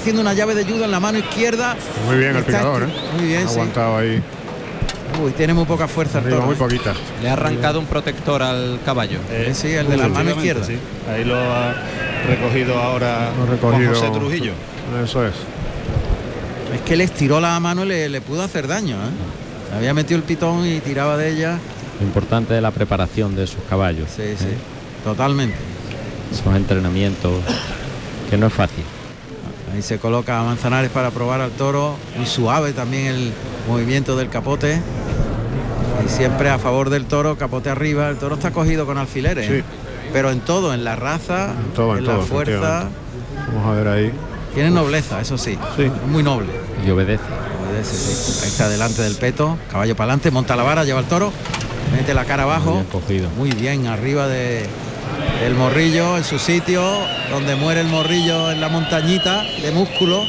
haciendo una llave de judo en la mano izquierda. Muy bien el picador, Muy bien, ha aguantado ahí. Uy, tiene muy poca fuerza el Arriba, toro. muy poquita. Le ha arrancado un protector al caballo. Sí, el de la mano izquierda. Sí. Ahí lo ha recogido ahora Juan José Trujillo. Eso es. Es que le estiró la mano y le pudo hacer daño, ¿eh? Había metido el pitón y tiraba de ella. Lo importante es la preparación de esos caballos. Sí, sí, totalmente. Esos entrenamientos que no es fácil. Ahí se coloca a Manzanares para probar al toro. Muy suave también el movimiento del capote. Y siempre a favor del toro, capote arriba. El toro está cogido con alfileres. Sí. Pero en todo, en la raza, en la fuerza. Vamos a ver ahí. Tiene nobleza, eso sí. Sí. Muy noble. Y obedece. Sí. Ahí está delante del peto. Caballo para adelante, monta la vara, lleva el toro. Mete la cara abajo. Muy bien cogido. Muy bien, arriba del morrillo, en su sitio, donde muere el morrillo en la montañita de músculo.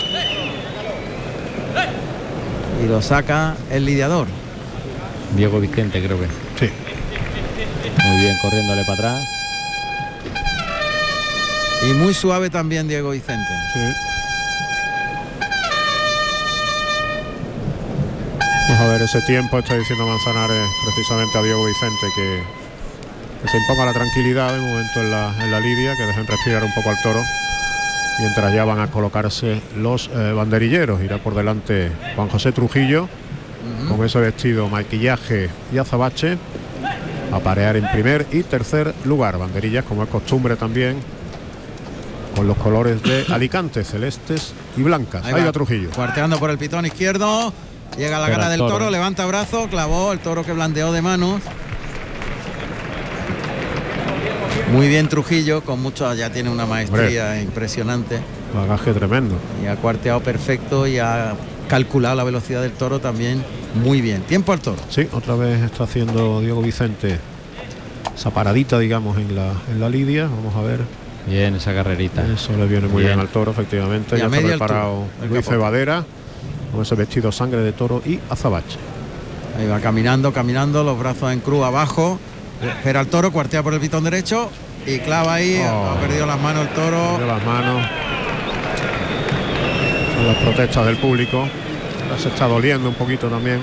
Y lo saca el lidiador. Diego Vicente, creo que. Sí. Muy bien, corriéndole para atrás. Y muy suave también Diego Vicente. Sí. Vamos a ver ese tiempo. Está diciendo Manzanares precisamente a Diego Vicente que se imponga la tranquilidad de momento en la lidia, que dejen respirar un poco al toro, mientras ya van a colocarse los banderilleros. Irá por delante Juan José Trujillo, con ese vestido, maquillaje y azabache, a parear en primer y tercer lugar. Banderillas, como es costumbre también, con los colores de Alicante, celestes y blancas. Ahí va Trujillo. Cuarteando por el pitón izquierdo. Llega a la cara del toro, levanta brazo, clavó el toro que blandeó de manos. Muy bien Trujillo, con mucho, ya tiene una maestría impresionante. Bagaje tremendo. Y ha cuarteado perfecto y ha calculado la velocidad del toro también muy bien. Tiempo al toro. Sí, otra vez está haciendo Diego Vicente esa paradita, digamos, en la lidia. Vamos a ver. Bien, esa carrerita. Eso le viene muy bien al toro, efectivamente. Y ya está preparado Luis capote. Cebadera, con ese vestido sangre de toro y azabache. Ahí va caminando, los brazos en cruz abajo. Espera al toro, cuartea por el pitón derecho y clava ahí. Ha perdido las manos el toro. Perdió las manos. Son las protestas del público. Ahora se está doliendo un poquito también.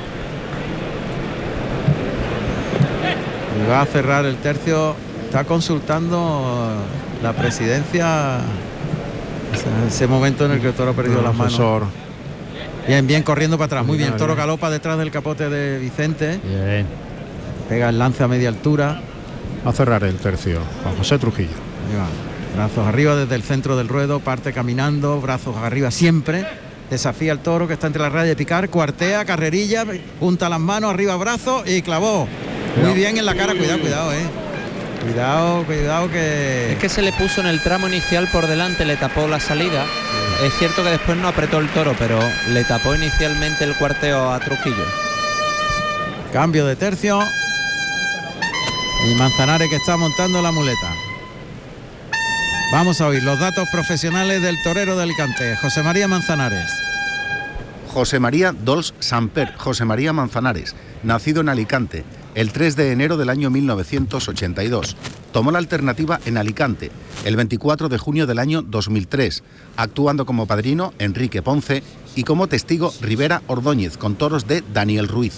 Y va a cerrar el tercio. Está consultando la presidencia. Ese momento en el que el toro ha perdido las manos. Bien, corriendo para atrás. Muy bien, el toro galopa detrás del capote de Vicente. Bien. Pega el lance a media altura. Va a cerrar el tercio Juan José Trujillo. Ahí va. Brazos arriba desde el centro del ruedo, parte caminando, brazos arriba siempre. Desafía al toro que está entre la raya de picar, cuartea, carrerilla, junta las manos, arriba brazos y clavó. Muy bien en la cara, cuidado, Cuidado que... Es que se le puso en el tramo inicial por delante, le tapó la salida. Es cierto que después no apretó el toro, pero le tapó inicialmente el cuarteo a Trujillo. Cambio de tercio. Y Manzanares que está montando la muleta. Vamos a oír los datos profesionales del torero de Alicante, José María Manzanares. José María Dols Samper, José María Manzanares, nacido en Alicante el 3 de enero del año 1982. Tomó la alternativa en Alicante el 24 de junio del año 2003, actuando como padrino Enrique Ponce y como testigo Rivera Ordóñez, con toros de Daniel Ruiz.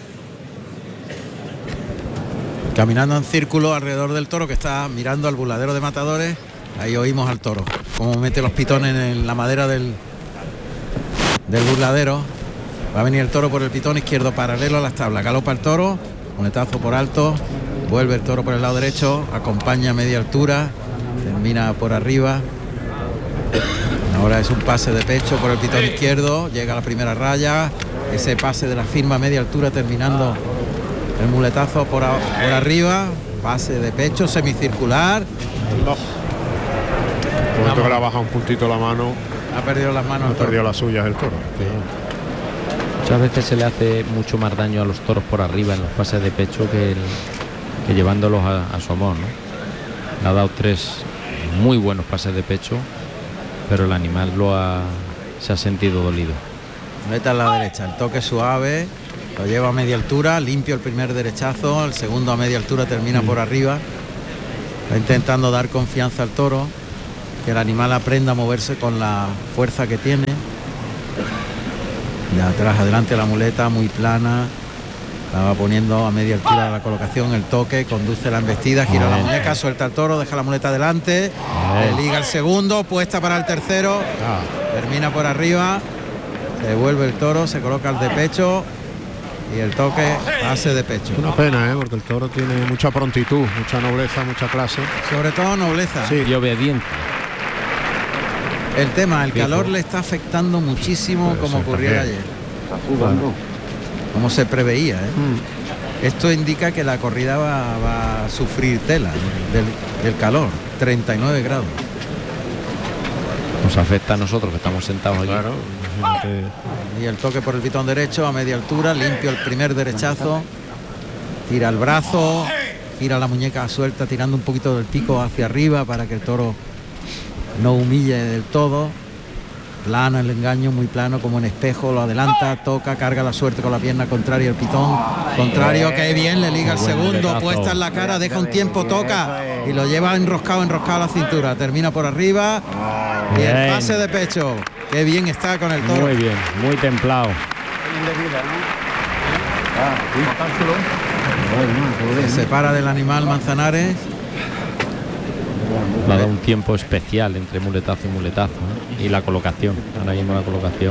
Caminando en círculo alrededor del toro que está mirando al burladero de matadores. Ahí oímos al toro, como mete los pitones en la madera del burladero. Va a venir el toro por el pitón izquierdo paralelo a las tablas. Galopa el toro, monetazo por alto, vuelve el toro por el lado derecho, acompaña a media altura, termina por arriba. Ahora es un pase de pecho por el pitón izquierdo, llega a la primera raya, ese pase de la firma a media altura terminando el muletazo por arriba, pase de pecho semicircular. Momento que le ha bajado un puntito la mano. Ha perdido las manos. Ha perdido las suyas el toro. Muchas veces se le hace mucho más daño a los toros por arriba en los pases de pecho que llevándolos a su amor, ¿no? Le ha dado 3 muy buenos pases de pecho, pero el animal se ha sentido dolido. Meta a la derecha, el toque suave, lo lleva a media altura, limpio el primer derechazo, el segundo a media altura termina por arriba. Está intentando dar confianza al toro, que el animal aprenda a moverse con la fuerza que tiene. De atrás adelante la muleta muy plana. La va poniendo a media altura de la colocación, el toque, conduce la embestida, gira la muñeca, suelta el toro, deja la muleta adelante, le liga el segundo, puesta para el tercero, termina por arriba, se vuelve el toro, se coloca el de pecho y el toque pase de pecho. Una pena, porque el toro tiene mucha prontitud, mucha nobleza, mucha clase. Sobre todo nobleza. Sí. Y obediencia. El tema, el calor le está afectando muchísimo, como ocurriera ayer. Como se preveía, Esto indica que la corrida va a sufrir tela del calor, 39 grados. Nos afecta a nosotros que estamos sentados aquí. Claro, imagínate. Y el toque por el pitón derecho a media altura, limpio el primer derechazo, tira el brazo, gira la muñeca suelta, tirando un poquito del pico hacia arriba para que el toro no humille del todo. Plano el engaño, muy plano como en espejo, lo adelanta, toca, carga la suerte con la pierna contraria, el pitón contrario, que bien, le liga el segundo, puesta en la cara, deja un tiempo, toca y lo lleva enroscado a la cintura, termina por arriba y el pase de pecho, que bien está con el toro. Muy bien, muy templado. Se separa del animal Manzanares. Le ha dado un tiempo especial entre muletazo y muletazo, y la colocación, ahora mismo la colocación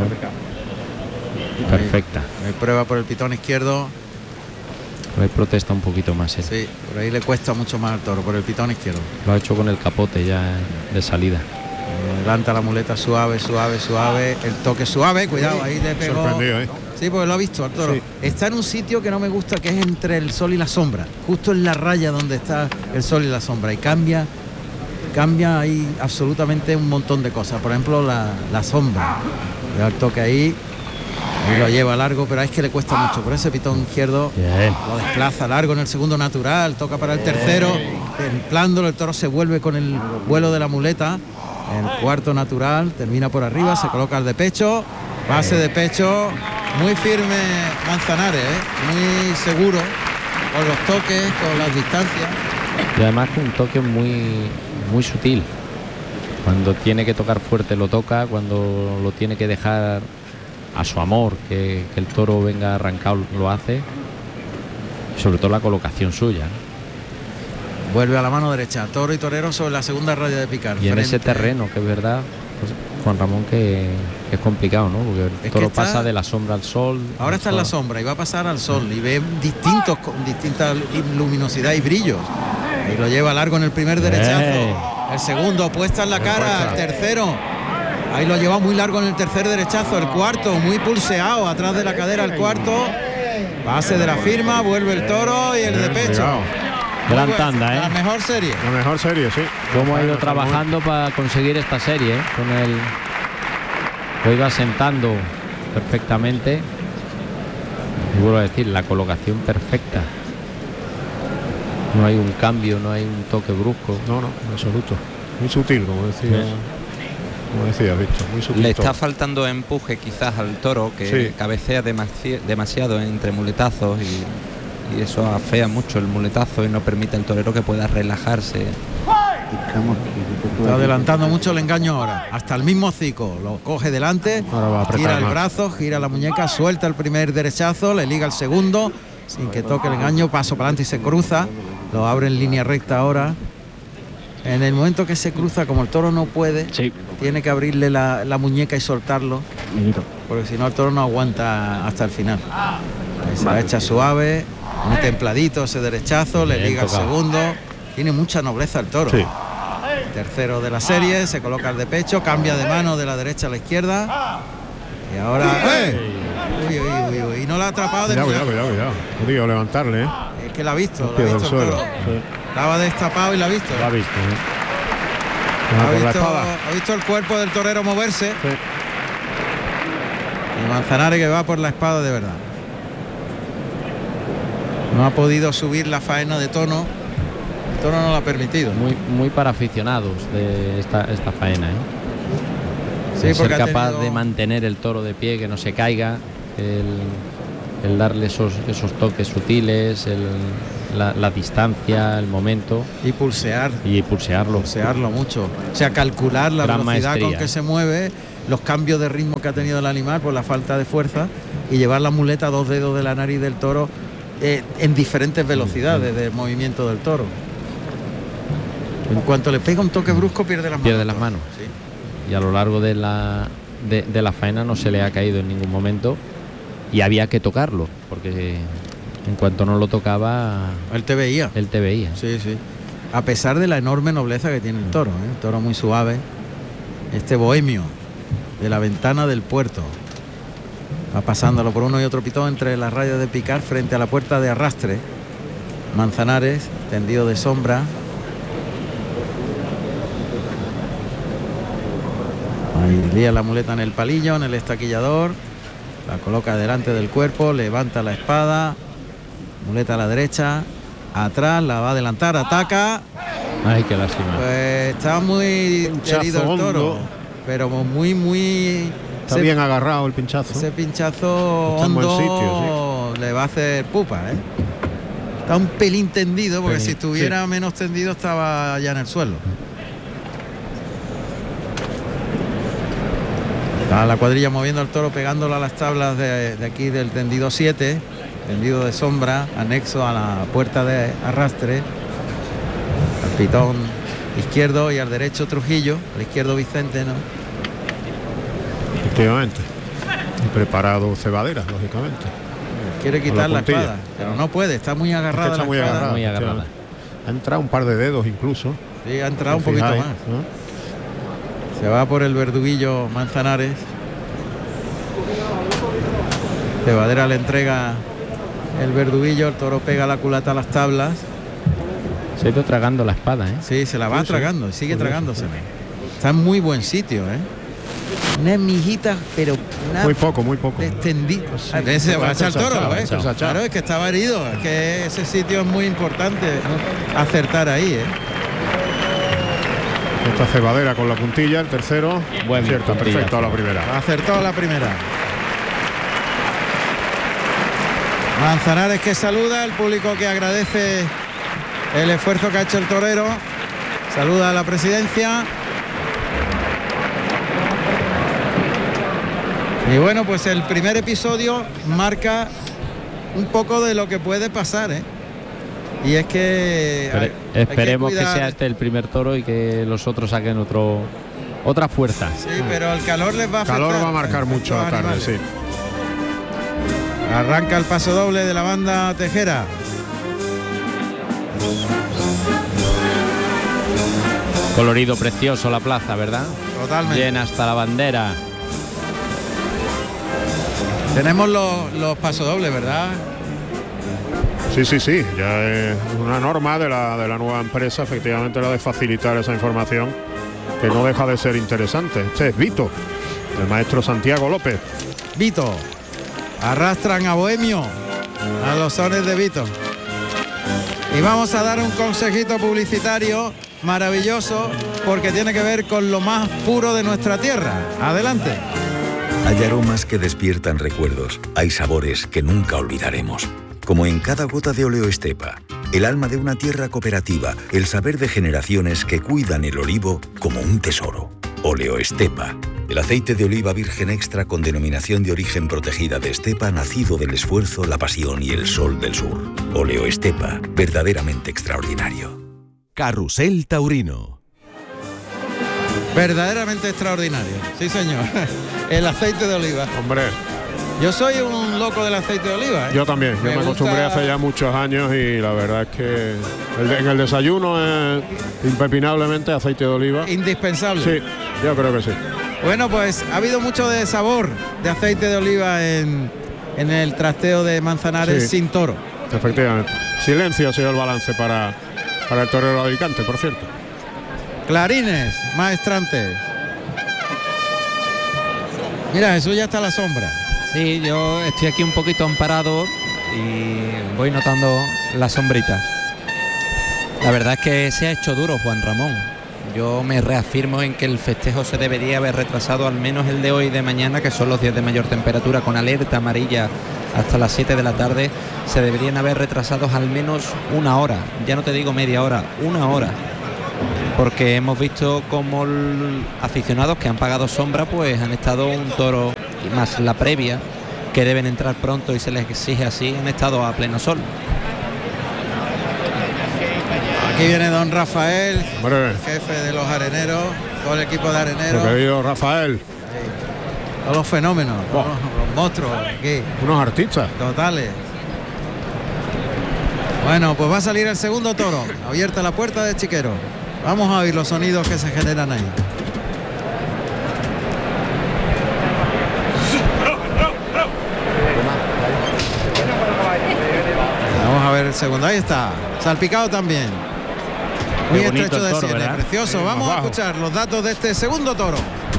perfecta. Hay prueba por el pitón izquierdo. Ahí protesta un poquito más, Sí, por ahí le cuesta mucho más al toro, por el pitón izquierdo. Lo ha hecho con el capote ya de salida. Levanta la muleta suave, el toque suave, cuidado, ahí le pegó. Sorprendido, Sí, porque lo ha visto al toro. Sí. Está en un sitio que no me gusta, que es entre el sol y la sombra, justo en la raya donde está el sol y la sombra, y cambia ahí absolutamente un montón de cosas. Por ejemplo, la sombra. Le da el toque ahí y lo lleva largo, pero es que le cuesta mucho. Por ese pitón izquierdo lo desplaza largo en el segundo natural, toca para el tercero, templándolo, el toro se vuelve con el vuelo de la muleta. El cuarto natural, termina por arriba, se coloca el de pecho, base de pecho, muy firme Manzanares, muy seguro, con los toques, con las distancias. Y además un toque muy sutil. Cuando tiene que tocar fuerte lo toca, cuando lo tiene que dejar a su amor, que el toro venga arrancado, lo hace. Y sobre todo la colocación suya. Vuelve a la mano derecha, toro y torero sobre la segunda raya de picar. Y en ese terreno, que es verdad, pues, Juan Ramón, que es complicado, ¿no? Porque el toro pasa de la sombra al sol. Ahora está en la sombra y va a pasar al sol y ve distinta luminosidad y brillos. Y lo lleva largo en el primer derechazo. El segundo, puesta en la cara, el tercero. Ahí lo lleva muy largo en el tercer derechazo. El cuarto, muy pulseado, atrás de la cadera el cuarto. Pase de la firma, vuelve el toro y el de pecho. Gran tanda, La mejor serie. La mejor serie, sí. Cómo ha ido trabajando para conseguir esta serie, con el... Lo iba sentando perfectamente. Y vuelvo a decir, la colocación perfecta. No hay un cambio, no hay un toque brusco. No, en absoluto. Muy sutil, como decía Víctor, muy sutil. Le está faltando empuje quizás al toro, que cabecea demasiado entre muletazos y eso afea mucho el muletazo y no permite al torero que pueda relajarse. Está adelantando mucho el engaño ahora. Hasta el mismo hocico. Lo coge delante, gira el brazo, gira la muñeca, suelta el primer derechazo, le liga el segundo, sin que toque el engaño, paso para adelante y se cruza. Lo abre en línea recta ahora. En el momento que se cruza, como el toro no puede, tiene que abrirle la muñeca y soltarlo, porque si no el toro no aguanta hasta el final. Ahí se la echa suave, muy templadito ese derechazo, le liga el segundo. Tiene mucha nobleza el toro. Tercero de la serie, se coloca el de pecho, cambia de mano de la derecha a la izquierda. Y ahora... Uy, y no la ha atrapado de Cuidado. No digo levantarle, Es que la ha visto el toro. Estaba destapado y la ha visto. Lo ha visto, Ha visto el cuerpo del torero moverse. Y Manzanares que va por la espada de verdad. No ha podido subir la faena de tono. El toro no lo ha permitido. Muy para aficionados de esta faena, Sí, ser capaz de mantener el toro de pie, que no se caiga, el darle esos toques sutiles, la distancia, el momento. Y pulsearlo. Pulsearlo mucho. O sea, calcular la velocidad con que se mueve los cambios de ritmo que ha tenido el animal por la falta de fuerza, y llevar la muleta a 2 dedos de la nariz del toro en diferentes velocidades de movimiento del toro. En cuanto le pega un toque brusco pierde las manos. Pierde las manos. Sí. Y a lo largo de la faena no se le ha caído en ningún momento, y había que tocarlo, porque en cuanto no lo tocaba, Él te veía. Sí, sí. A pesar de la enorme nobleza que tiene el toro, ¿eh? Un toro muy suave. Este bohemio de la Ventana del Puerto va pasándolo por uno y otro pitón entre las rayas de picar frente a la puerta de arrastre. Manzanares, tendido de sombra. Ahí lía la muleta en el palillo, en el estaquillador, la coloca delante del cuerpo, levanta la espada, muleta a la derecha, atrás, la va a adelantar, ataca. Ay, qué lástima. Pues está muy Pinchazo herido el toro, hondo. pero muy... Está bien agarrado el pinchazo. Ese pinchazo Está en buen hondo sitio, le va a hacer pupa, ¿eh? Está un pelín tendido, porque Pelín, si estuviera sí. menos tendido estaba ya en el suelo. Está la cuadrilla moviendo al toro, pegándolo a las tablas de aquí del tendido 7, tendido de sombra, anexo a la puerta de arrastre, al pitón izquierdo y al derecho Trujillo, al izquierdo Vicente, ¿no? Efectivamente. Y preparado Cebadera, lógicamente. Quiere Con quitar la puntilla. espada, pero no puede, está muy agarrada. Está la muy espada. agarrado. Muy agarrada. Ha entrado un par de dedos incluso. Sí, ha entrado un ¿Os poquito fijáis, más. no? Se va por el verduguillo Manzanares. Cebadera le entrega el verduguillo, el toro pega la culata a las tablas. Se ha ido tragando la espada, ¿eh? Sí, se la va Sí, sí. tragando, sigue Curioso, tragándosela. Está en muy buen sitio, ¿eh? Una mijita, pero una Muy poco, muy poco. extendida. Sí, Se va a echar el toro, se ha ¿eh? echado. Claro, es que estaba herido. Es que ese sitio es muy importante, ¿no? Acertar ahí, ¿eh? Esta Cebadera con la puntilla, el tercero. Buen Cierto, puntilla. perfecto a la primera. Acertó la primera. Manzanares que saluda, el público que agradece el esfuerzo que ha hecho el torero. Saluda a la presidencia. Y bueno, pues el primer episodio marca un poco de lo que puede pasar, ¿eh? Y es que Esperemos que cuidar. sea este el primer toro y que los otros saquen otra fuerza. Sí, pero el calor les va a afectar. Calor va a marcar mucho Los la tarde, animales. sí. Arranca el paso doble de la banda tejera. Colorido precioso la plaza, ¿verdad? Totalmente. Llena hasta la bandera. Tenemos los pasodobles, ¿verdad? Sí, sí, sí. Ya es una norma de la nueva empresa, efectivamente, la de facilitar esa información, que no deja de ser interesante. Este es Vito, el maestro Santiago López. Vito. Arrastran a Bohemio a los sones de Vito. Y vamos a dar un consejito publicitario maravilloso, porque tiene que ver con lo más puro de nuestra tierra. Adelante. Hay aromas que despiertan recuerdos, hay sabores que nunca olvidaremos. Como en cada gota de Oleo Estepa, el alma de una tierra cooperativa, el saber de generaciones que cuidan el olivo como un tesoro. Oleo Estepa, el aceite de oliva virgen extra con denominación de origen protegida de Estepa, nacido del esfuerzo, la pasión y el sol del sur. Oleo Estepa, verdaderamente extraordinario. Carrusel Taurino. Verdaderamente extraordinario. Sí, señor. El aceite de oliva. Hombre, Yo soy un loco del aceite de oliva, ¿eh? yo también. Yo me acostumbré gusta- hace ya muchos años y la verdad es que en el desayuno es impepinablemente aceite de oliva. Indispensable. Sí, yo creo que sí. Bueno, pues ha habido mucho de sabor de aceite de oliva en el trasteo de Manzanares Sí. sin toro. Efectivamente. Silencio ha sido el balance para el torero de Alicante, por cierto. Clarines, maestrantes. Mira, Jesús ya está a la sombra. Sí, yo estoy aquí un poquito amparado y voy notando la sombrita. La verdad es que se ha hecho duro, Juan Ramón. Yo me reafirmo en que el festejo se debería haber retrasado, al menos el de hoy y de mañana, que son los días de mayor temperatura, con alerta amarilla hasta las 7 de la tarde. Se deberían haber retrasados al menos una hora, ya no te digo media hora, una hora, porque hemos visto como aficionados que han pagado sombra pues han estado un toro, y más la previa, que deben entrar pronto y se les exige así, han estado a pleno sol. Aquí viene don Rafael, Hombre, el jefe de los areneros, todo el equipo de areneros, lo querido Rafael, todos los fenómenos, todos los monstruos aquí, unos artistas. totales. Bueno, pues va a salir el segundo toro, abierta la puerta de Chiquero. Vamos a oír los sonidos que se generan ahí. Vamos a ver el segundo, ahí está, salpicado también. Muy Qué bonito estrecho de el toro, sienes, ¿verdad? precioso. Sí, Vamos a abajo. escuchar los datos de este segundo toro.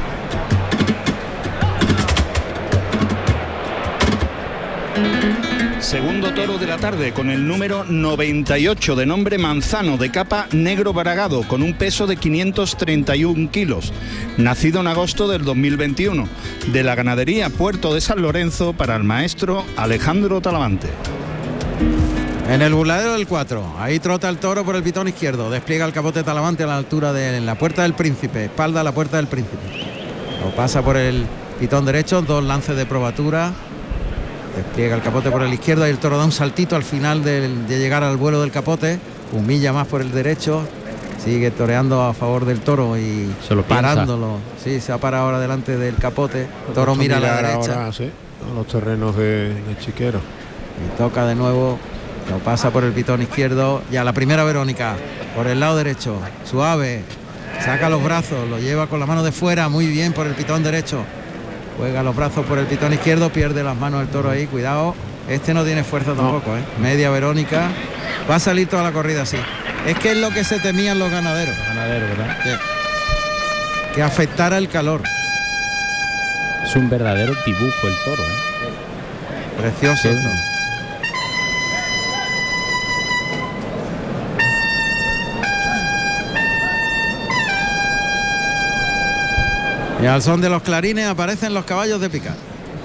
Segundo toro de la tarde con el número 98 de nombre Manzano, de capa negro baragado, con un peso de 531 kilos, nacido en agosto del 2021, de la ganadería Puerto de San Lorenzo, para el maestro Alejandro Talavante. En el burladero del 4, ahí trota el toro por el pitón izquierdo, despliega el capote Talavante a la altura de la Puerta del Príncipe, espalda a la Puerta del Príncipe. Lo pasa por el pitón derecho, 2 lances de probatura, despliega el capote por el izquierdo y el toro da un saltito al final de llegar al vuelo del capote, humilla más por el derecho, sigue toreando a favor del toro y Se lo piensa. parándolo. Sí, se ha parado ahora delante del capote, el toro mira a la derecha. Ahora, sí, a los terrenos de Chiquero. Y toca de nuevo, lo pasa por el pitón izquierdo, ya la primera Verónica, por el lado derecho, suave, saca los brazos, lo lleva con la mano de fuera, muy bien por el pitón derecho, juega los brazos por el pitón izquierdo, pierde las manos el toro ahí, cuidado, este no tiene fuerza tampoco, media Verónica, va a salir toda la corrida así. Es que es lo que se temían los ganaderos, ¿verdad? que afectara el calor. Es un verdadero dibujo el toro, ¿eh? Precioso. Sí. esto. Y al son de los clarines aparecen los caballos de picar.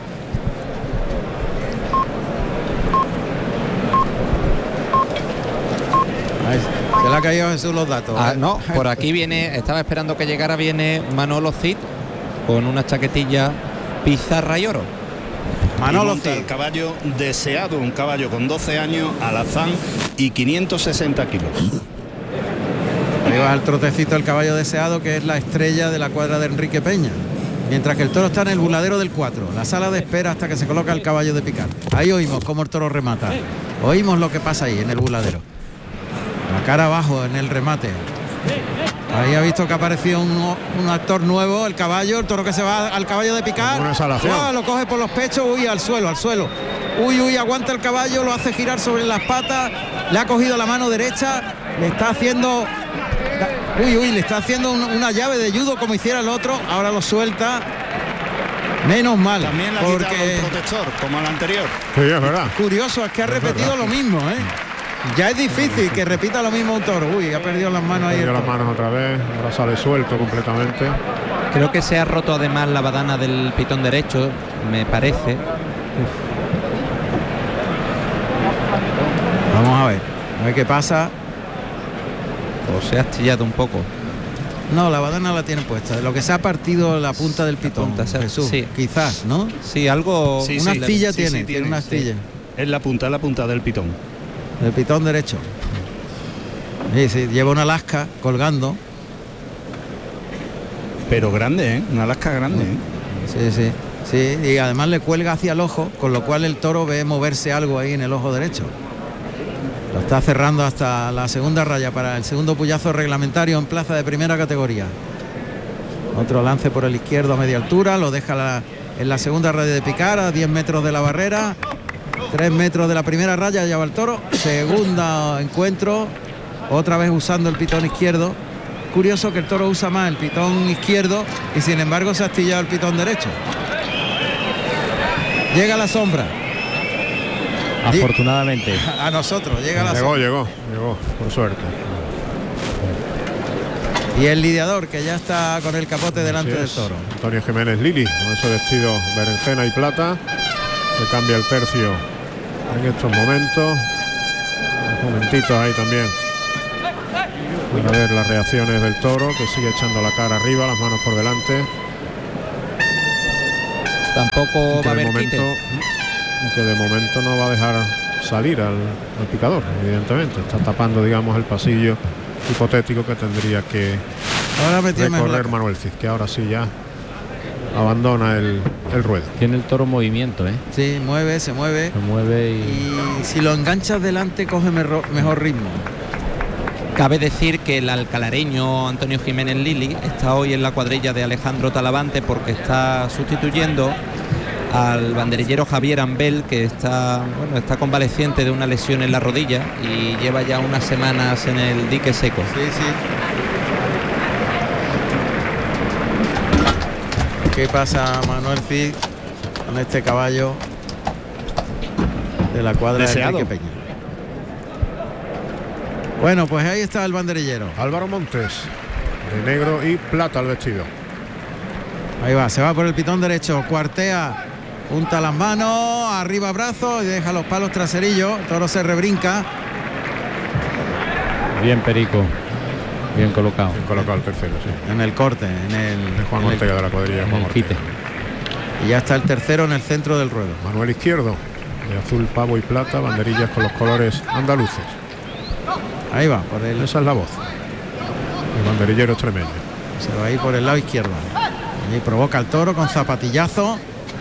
Ahí, se le ha caído a Jesús los datos. Ah, no, por aquí viene, estaba esperando que llegara, viene Manolo Cid con una chaquetilla pizarra y oro. Manolo Y monta Cid. el caballo deseado, un caballo con 12 años, alazán y 560 kilos. Ahí va el trotecito del caballo deseado, que es la estrella de la cuadra de Enrique Peña. Mientras que el toro está en el burladero del 4, la sala de espera hasta que se coloca el caballo de picar. Ahí oímos cómo el toro remata. Oímos lo que pasa ahí en el burladero. La cara abajo en el remate. Ahí ha visto que ha aparecido un actor nuevo, el caballo, el toro que se va al caballo de picar. Una exhalación. ¡Guau! Lo coge por los pechos, uy, al suelo, al suelo. Uy, uy, aguanta el caballo, lo hace girar sobre las patas, le ha cogido la mano derecha, le está haciendo... Uy, uy, le está haciendo una llave de judo como hiciera el otro, ahora lo suelta. Menos mal, También le ha quitado porque el protector, como el anterior. Sí, es verdad. curioso es que ha repetido lo mismo, ¿eh? Ya es difícil que repita lo mismo un toro. Uy, ha perdido las manos ahí. Perdió el las toro. manos otra vez, ahora sale suelto completamente. Creo que se ha roto además la badana del pitón derecho, me parece. Vamos a ver qué pasa. O se ha astillado un poco. No, la badana la tiene puesta. Lo que se ha partido la punta del pitón, punta, Jesús, sí. quizás, ¿no? Sí, algo... Sí, Una sí, astilla sí, sí, tiene una astilla. Es la punta del pitón. El pitón derecho. Sí, sí, lleva una lasca colgando. Pero grande, ¿eh? Una lasca grande, ¿eh? Sí, sí. Sí, y además le cuelga hacia el ojo, con lo cual el toro ve moverse algo ahí en el ojo derecho. Lo está cerrando hasta la segunda raya para el segundo puyazo reglamentario en plaza de primera categoría. Otro lance por el izquierdo a media altura, lo deja en la segunda raya de picar a 10 metros de la barrera, 3 metros de la primera raya, ya va el toro. Segundo encuentro, otra vez usando el pitón izquierdo. Curioso que el toro usa más el pitón izquierdo y sin embargo se ha astillado el pitón derecho. Llega la sombra. Afortunadamente. A nosotros, llega la sombra. Llegó, por suerte. Y el lidiador que ya está con el capote delante del toro. Antonio Jiménez Lili, con ese vestido berenjena y plata, se cambia el tercio en estos momentos. Unos momentitos ahí también A ver las reacciones del toro, que sigue echando la cara arriba, las manos por delante. Tampoco va a haber quite. Que de momento no va a dejar salir al picador, evidentemente. Está tapando, digamos, el pasillo hipotético que tendría que recorrer Manuel Cid, que ahora sí ya abandona el ruedo. Tiene el toro movimiento, ¿eh? Sí, se mueve. Se mueve y si lo enganchas delante coge mejor ritmo. Cabe decir que el alcalareño Antonio Jiménez Lili está hoy en la cuadrilla de Alejandro Talavante porque está sustituyendo al banderillero Javier Ambel, que está convaleciente de una lesión en la rodilla y lleva ya unas semanas en el dique seco. Sí. ¿Qué pasa, Manuel Cid, con este caballo de la cuadra de Enrique Peña? Bueno, pues ahí está el banderillero. Álvaro Montes, de negro y plata el vestido. Ahí va, se va por el pitón derecho, cuartea, junta las manos, arriba brazos y deja los palos traserillos. El toro se rebrinca. Bien Perico, bien colocado. Bien colocado el tercero, sí. En el corte, de Juan Ortega de la cuadrilla. En el quite. Y ya está el tercero en el centro del ruedo. Manuel Izquierdo, de azul, pavo y plata, banderillas con los colores andaluces. Ahí va, por el... Esa es la voz. El banderillero extremeño. Se va a ir por el lado izquierdo. Y provoca el toro con zapatillazo.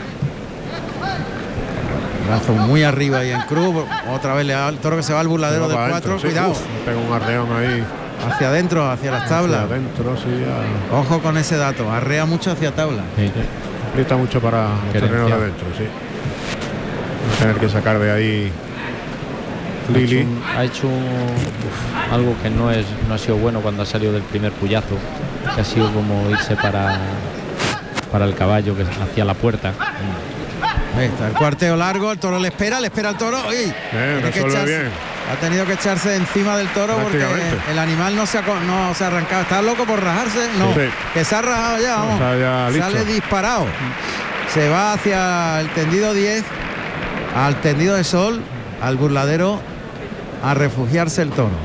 Brazo muy arriba y en cruz. Otra vez le da el toro que se va al burladero del 4. Sí, cuidado. Pega un arreón ahí. Hacia adentro, hacia las tablas. Hacia adentro, sí. Ojo con ese dato. Arrea mucho hacia tabla. Sí. Aprieta mucho para los terrenos de adentro, sí. Va a tener que sacar de ahí Lili. Ha hecho algo que no ha sido bueno cuando ha salido del primer puyazo, que ha sido como irse para el caballo que hacia la puerta. Ahí está el cuarteo largo, el toro le espera al toro. ¡Uy! Bien. Ha tenido que echarse encima del toro porque el animal no se ha arrancado. Está loco por rajarse. No, sí. Que se ha rajado ya, vamos. Sale disparado. Se va hacia el tendido 10, al tendido de sol, al burladero, a refugiarse el toro.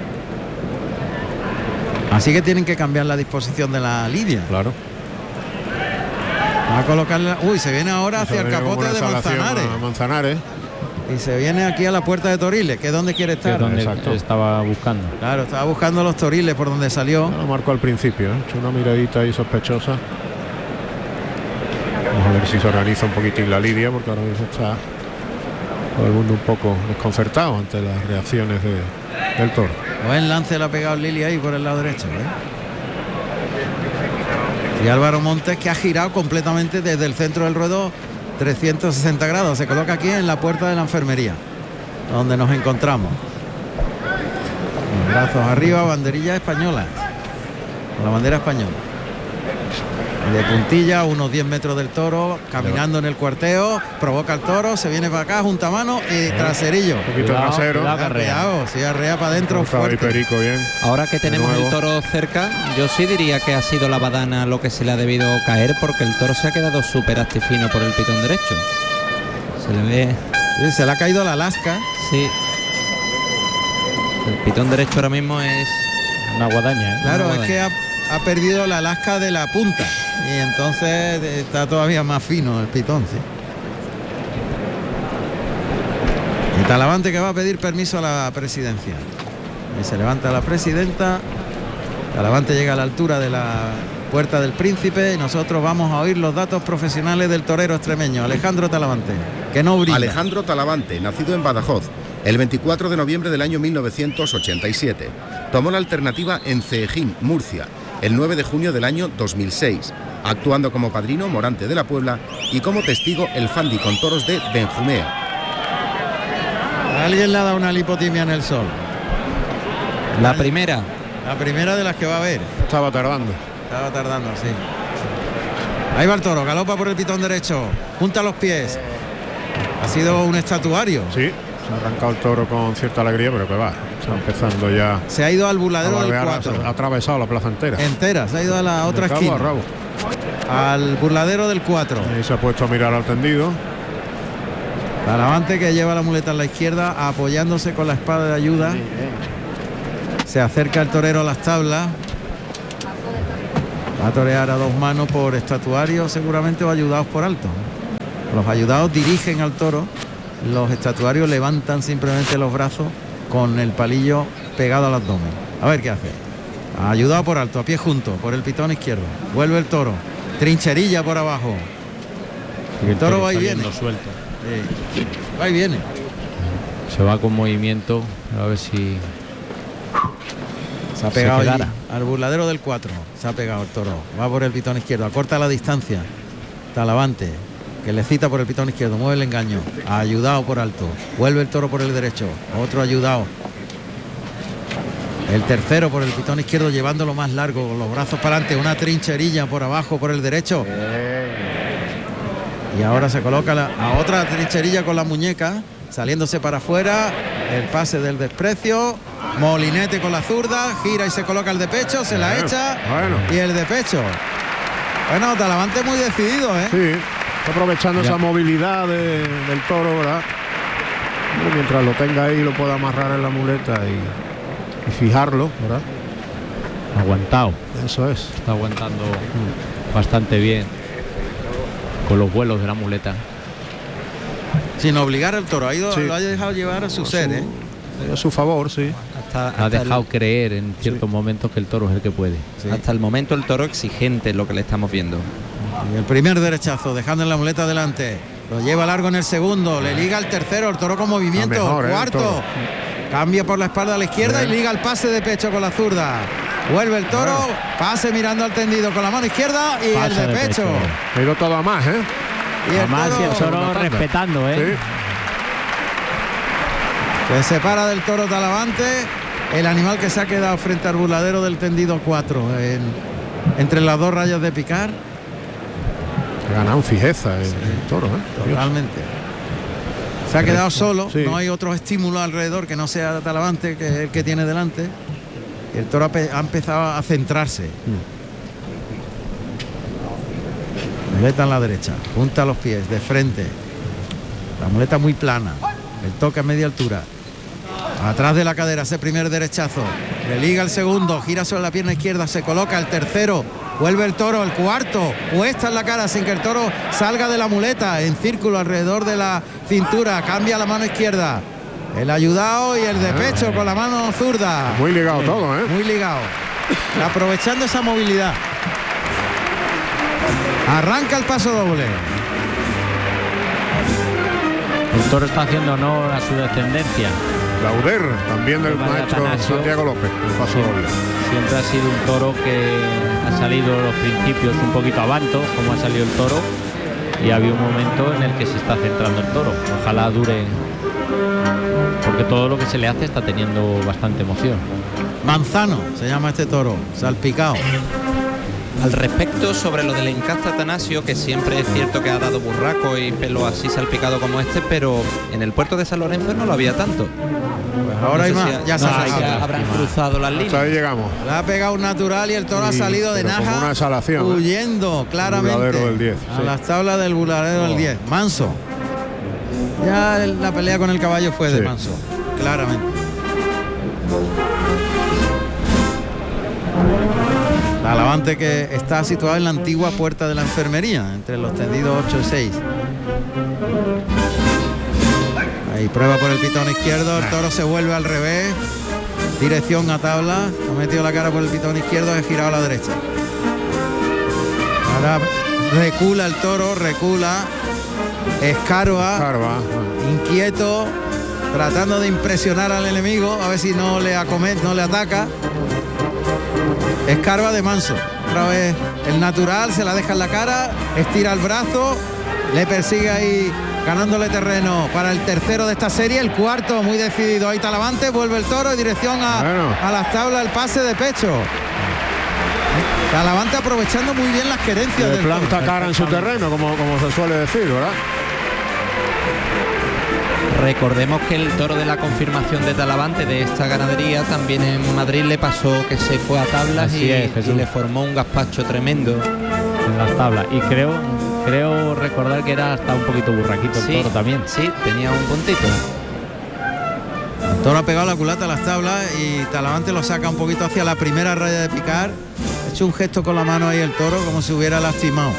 Así que tienen que cambiar la disposición de la lidia. Claro. Va a colocarla. Uy, se viene ahora hacia el capote de Manzanares. Y se viene aquí a la puerta de Toriles, que es donde quiere estar. Que es donde estaba buscando. Claro, estaba buscando los Toriles por donde salió. Lo marcó al principio, ¿eh? Hecho una miradita ahí sospechosa. Vamos a ver si se organiza un poquitín la lidia, porque ahora mismo está todo el mundo un poco desconcertado ante las reacciones del toro. Buen lance le ha pegado Lili ahí por el lado derecho, Y Álvaro Montes, que ha girado completamente desde el centro del ruedo 360 grados. Se coloca aquí en la puerta de la enfermería, donde nos encontramos. Brazos arriba, banderilla española, con la bandera española. De puntilla, unos 10 metros del toro, caminando en el cuarteo, provoca el toro, se viene para acá, junta mano y traserillo. Un poquito trasero. Arreado, sí, arrea para adentro. Perico, bien. Ahora que tenemos el toro cerca, yo sí diría que ha sido la badana lo que se le ha debido caer, porque el toro se ha quedado súper astifino por el pitón derecho. Se le ve... Sí, se le ha caído la lasca. Sí. El pitón derecho ahora mismo es una guadaña, ¿eh? Claro, una guadaña. Es que ha perdido la lasca de la punta y entonces está todavía más fino el pitón, sí. Y Talavante, que va a pedir permiso a la presidencia. Y se levanta la presidenta. Talavante llega a la altura de la Puerta del Príncipe y nosotros vamos a oír los datos profesionales del torero extremeño, Alejandro Talavante, que no brinda. Alejandro Talavante, nacido en Badajoz el 24 de noviembre del año 1987. Tomó la alternativa en Ceejín, Murcia, el 9 de junio del año 2006, actuando como padrino Morante de la Puebla y como testigo el Fandi con toros de Benjumea. Alguien le ha dado una lipotimia en el sol. La primera de las que va a haber. Estaba tardando, sí. Ahí va el toro, galopa por el pitón derecho, junta los pies. Ha sido un estatuario. Sí, se ha arrancado el toro con cierta alegría, pero que va, está empezando ya. Se ha ido al burladero del 4. Ha atravesado la plaza entera. Se ha ido a la otra esquina. Al burladero del 4. Ahí se ha puesto a mirar al tendido. Talavante, que lleva la muleta en la izquierda, apoyándose con la espada de ayuda. Se acerca el torero a las tablas. Va a torear a 2 manos por estatuario seguramente o ayudados por alto. Los ayudados dirigen al toro. Los estatuarios levantan simplemente los brazos con el palillo pegado al abdomen. A ver qué hace. Ayudado por alto, a pie junto, por el pitón izquierdo. Vuelve el toro. Trincherilla por abajo. Y el toro va y viene. Suelto. Sí. Va y viene. Se va con movimiento. A ver si se ha pegado allí, al burladero del 4. Se ha pegado el toro. Va por el pitón izquierdo. Acorta la distancia. Talavante, que le cita por el pitón izquierdo. Mueve el engaño. Ayudado por alto. Vuelve el toro por el derecho. Otro ayudado. El tercero por el pitón izquierdo, llevándolo más largo, con los brazos para adelante. Una trincherilla por abajo por el derecho. Y ahora se coloca a otra trincherilla con la muñeca, saliéndose para afuera. El pase del desprecio. Molinete con la zurda, gira y se coloca el de pecho, se la echa. Y el de pecho. Bueno, Talavante muy decidido, ¿eh? Sí, está aprovechando esa movilidad del toro, ¿verdad? Y mientras lo tenga ahí, lo pueda amarrar en la muleta y fijarlo, ¿verdad? Aguantado. Eso es. Está aguantando bastante bien con los vuelos de la muleta. Sin obligar al toro, sí. Lo ha dejado llevar a su ser, ¿eh? A su favor, sí. Ha dejado creer en ciertos momentos que el toro es el que puede. Sí. Hasta el momento el toro exigente, lo que le estamos viendo. Y el primer derechazo, dejando en la muleta adelante. Lo lleva largo en el segundo, le liga el tercero, el toro con movimiento. Mejor, cuarto. Cambia por la espalda a la izquierda y liga el pase de pecho con la zurda. Vuelve el toro, pase mirando al tendido con la mano izquierda y pase el de pecho. Ha ido todo a más, ¿eh? Y el toro respetando, ¿eh? Sí. Se separa del toro Talavante, el animal que se ha quedado frente al burladero del tendido 4, entre las 2 rayas de picar. Ha ganado fijeza el toro, ¿eh? Totalmente. Se ha quedado solo, sí. No hay otros estímulos alrededor que no sea Talavante, que es el que tiene delante. Y el toro ha empezado a centrarse. Muleta en la derecha, junta los pies, de frente. La muleta muy plana, el toque a media altura. Atrás de la cadera, ese primer derechazo. Le liga el segundo, gira sobre la pierna izquierda, se coloca el tercero. Vuelve el toro, el cuarto, puesta en la cara sin que el toro salga de la muleta, en círculo alrededor de la cintura, cambia la mano izquierda. El ayudado y el de pecho con la mano zurda. Muy ligado todo, ¿eh? Muy ligado. Aprovechando esa movilidad. Arranca el paso doble. El toro está haciendo honor a su descendencia. Lauder, también del maestro Santiago López, el paso doble. Siempre ha sido un toro que ha salido los principios un poquito avanto, como ha salido el toro, y había un momento en el que se está centrando el toro. Ojalá dure, porque todo lo que se le hace está teniendo bastante emoción. Manzano se llama este toro, salpicado. Al respecto, sobre lo del encaste Atanasio, que siempre es cierto que ha dado burraco y pelo así salpicado como este, pero en el puerto de San Lorenzo no lo había tanto. Pues ahora hay más, ya se habrán cruzado las líneas. Hasta ahí llegamos. Le ha pegado un natural y el toro ha salido de naja, una exhalación, huyendo claramente del 10, a las tablas del burladero del 10. Manso. Ya la pelea con el caballo fue de Manso, claramente. Talavante, que está situado en la antigua puerta de la enfermería, entre los tendidos 8 y 6. Ahí prueba por el pitón izquierdo, el toro se vuelve al revés, dirección a tabla, ha metido la cara por el pitón izquierdo, ha girado a la derecha. Ahora recula el toro, escarba, inquieto, tratando de impresionar al enemigo, a ver si no le ataca. Escarba de Manso, otra vez el natural, se la deja en la cara, estira el brazo, le persigue ahí, ganándole terreno para el tercero de esta serie, el cuarto muy decidido. Ahí Talavante, vuelve el toro en dirección a las tablas, el pase de pecho. Talavante aprovechando muy bien las querencias del planta toro. cara en su terreno, como se suele decir, ¿verdad? Recordemos que el toro de la confirmación de Talavante de esta ganadería también en Madrid le pasó que se fue a tablas y le formó un gazpacho tremendo en las tablas. Y creo recordar que era hasta un poquito burraquito el toro también. Sí, tenía un puntito. El toro ha pegado la culata a las tablas y Talavante lo saca un poquito hacia la primera raya de picar. Ha hecho un gesto con la mano ahí el toro como si hubiera lastimado.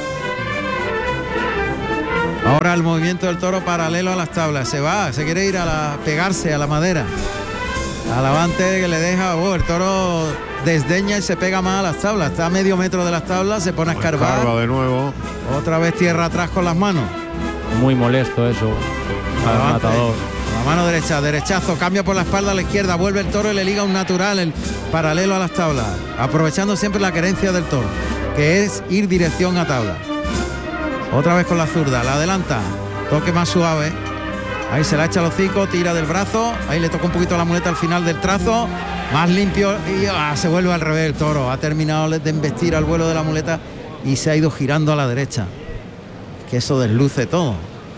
Ahora el movimiento del toro paralelo a las tablas. Se quiere ir a pegarse a la madera. Talavante que le deja, el toro desdeña y se pega más a las tablas. Está a medio metro de las tablas, se pone a escarbar. Escarba de nuevo. Otra vez tierra atrás con las manos. Muy molesto eso al matador. La mano derecha, derechazo, cambia por la espalda a la izquierda, vuelve el toro y le liga un natural, el paralelo a las tablas, aprovechando siempre la querencia del toro, que es ir dirección a tablas. Otra vez con la zurda, la adelanta, toque más suave, ahí se la echa al hocico, tira del brazo, ahí le toca un poquito la muleta al final del trazo, más limpio y se vuelve al revés el toro, ha terminado de embestir al vuelo de la muleta y se ha ido girando a la derecha, que eso desluce todo.